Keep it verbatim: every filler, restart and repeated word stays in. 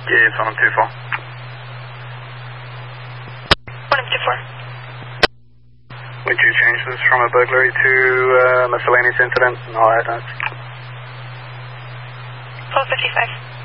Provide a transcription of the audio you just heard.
Yeah, it's on two four. one M two four. Would you change this from a burglary to uh, miscellaneous incident? No, I don't. twelve fifty-five.